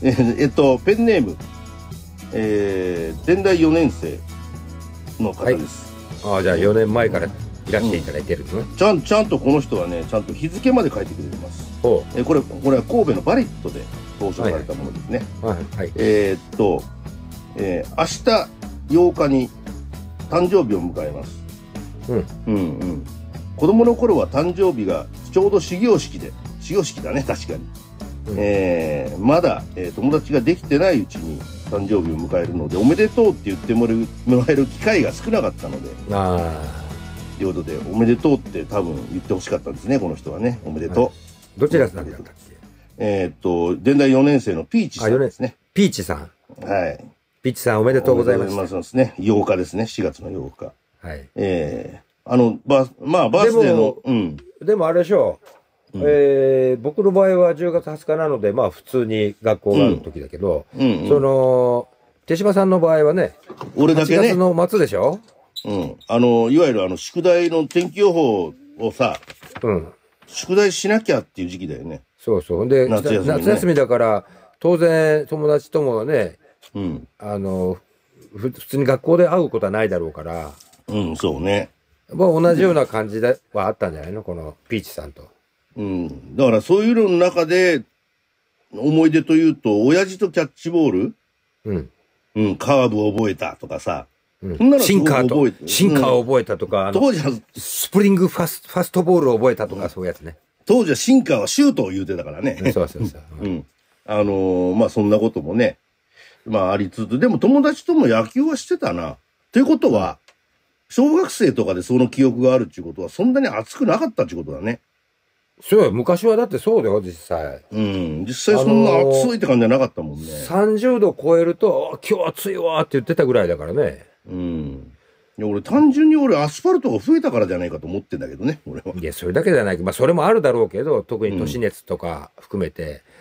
ペンネーム、電大4年生の方です。 はい、あ、じゃあ4年前からいらしていただいてるのね。 ちゃんとこの人はね、ちゃんと日付まで書いてくれてます。これは神戸のバリットで投書されたものですね。はいはい。明日8日に誕生日を迎えます。子供の頃は誕生日がちょうど始業式だね、確かに。まだ、友達ができてないうちに誕生日を迎えるので、おめでとうって言ってもらえる機会が少なかったので、ということで、おめでとうって多分言ってほしかったんですね、この人はね。おめでとう。はい、 どちらさんだったっけ？ 電大4年生のピーチさんですね。 ピーチさん。 はい。 ピーチさんおめでとうございます。 そうですね。8日ですね。4月の8日。 はい。 バースデーの、 でもあれでしょう。僕の場合は10月20日なので、まあ普通に学校がある時だけど、手島さんの場合はね、 俺だけね。 8月の末でしょ？ いわゆる宿題の天気予報をさ、宿題しなきゃっていう時期だよね。 そうそう。で、夏休みだから、当然友達ともね、普通に学校で会うことはないだろうから。 そうね。 まあ同じような感じではあったんじゃないの？このピーチさんと。 だからそういうのの中で、思い出というと、親父とキャッチボール、カーブを覚えたとかさ、 シンカーを覚えたとか、 当時はスプリングファストボールを覚えたとか、そういうやつね。 当時はシンカーはシュートを言うてたからね。 そう。 まあそんなこともね、まあありつつ、でも友達とも野球はしてたな。ということは、小学生とかでその記憶があるっていうことは、そんなに熱くなかったっていうことだね。 そうよ、昔はだってそうだよ、実際。 実際そんな暑いって感じじゃなかったもんね。 30度超えると、今日暑いわって言ってたぐらいだからね。 いや単純にアスファルトが増えたからじゃないかと思ってんだけどね、俺は。 いや、それだけじゃないけど、まあそれもあるだろうけど、特に都市熱とか含めて、